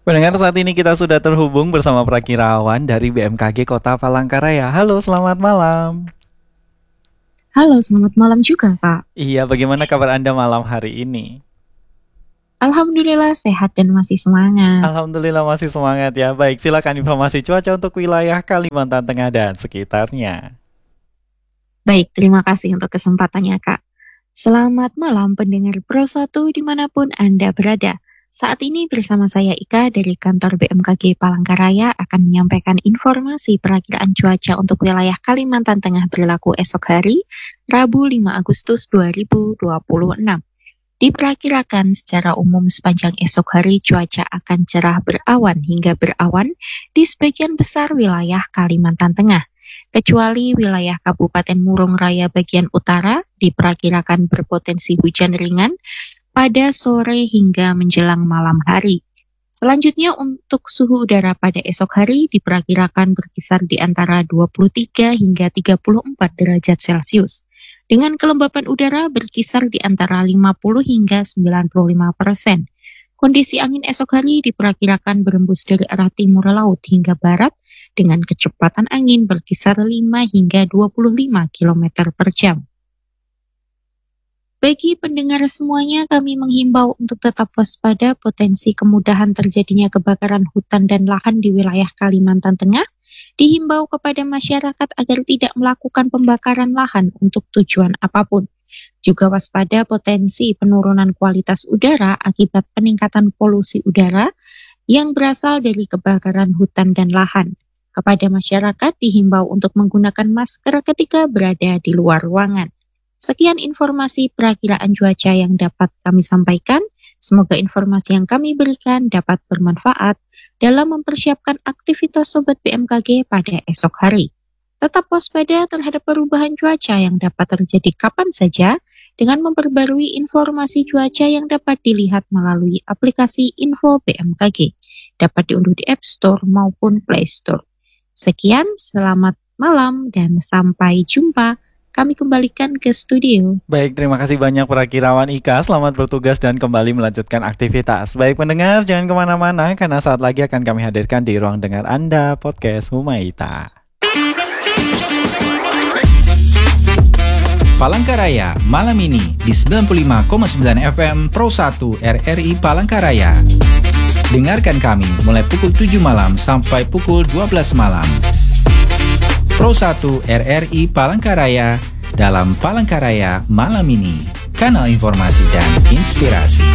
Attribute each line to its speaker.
Speaker 1: Pendengar, saat ini kita sudah terhubung bersama Prakirawan dari BMKG Kota Palangkaraya. Halo, selamat malam.
Speaker 2: Halo, selamat malam juga, Kak.
Speaker 1: Iya, bagaimana kabar Anda malam hari ini?
Speaker 2: Alhamdulillah sehat dan masih semangat.
Speaker 1: Alhamdulillah masih semangat ya. Baik, silakan informasi cuaca untuk wilayah Kalimantan Tengah dan sekitarnya.
Speaker 2: Baik, terima kasih untuk kesempatannya, Kak. Selamat malam pendengar Pro 1 dimanapun Anda berada. Saat ini bersama saya Ika dari kantor BMKG Palangkaraya akan menyampaikan informasi perakiraan cuaca untuk wilayah Kalimantan Tengah berlaku esok hari, Rabu 5 Agustus 2026. Diperkirakan secara umum sepanjang esok hari cuaca akan cerah berawan hingga berawan di sebagian besar wilayah Kalimantan Tengah. Kecuali wilayah Kabupaten Murung Raya bagian utara diperkirakan berpotensi hujan ringan pada sore hingga menjelang malam hari. Selanjutnya untuk suhu udara pada esok hari diperkirakan berkisar di antara 23 hingga 34 derajat Celcius. Dengan kelembapan udara berkisar di antara 50 hingga 95%. Kondisi angin esok hari diperkirakan berembus dari arah timur laut hingga barat dengan kecepatan angin berkisar 5 hingga 25 km per jam. Bagi pendengar semuanya, kami menghimbau untuk tetap waspada potensi kemudahan terjadinya kebakaran hutan dan lahan di wilayah Kalimantan Tengah. Dihimbau kepada masyarakat agar tidak melakukan pembakaran lahan untuk tujuan apapun. Juga waspada potensi penurunan kualitas udara akibat peningkatan polusi udara yang berasal dari kebakaran hutan dan lahan. Kepada masyarakat dihimbau untuk menggunakan masker ketika berada di luar ruangan. Sekian informasi perakiraan cuaca yang dapat kami sampaikan. Semoga informasi yang kami berikan dapat bermanfaat dalam mempersiapkan aktivitas Sobat BMKG pada esok hari. Tetap waspada terhadap perubahan cuaca yang dapat terjadi kapan saja dengan memperbarui informasi cuaca yang dapat dilihat melalui aplikasi Info BMKG. Dapat diunduh di App Store maupun Play Store. Sekian, selamat malam dan sampai jumpa. Kami kembalikan ke studio.
Speaker 1: Baik, terima kasih banyak Prakirawan Ika. Selamat bertugas dan kembali melanjutkan aktivitas. Baik pendengar, jangan kemana-mana karena saat lagi akan kami hadirkan di ruang dengar Anda Podcast Humaita.
Speaker 3: Palangkaraya malam ini di 95,9 FM Pro 1 RRI Palangkaraya. Dengarkan kami mulai pukul 7 malam sampai pukul 12 malam. Pro 1 RRI Palangkaraya dalam Palangkaraya malam ini, kanal informasi dan inspirasi.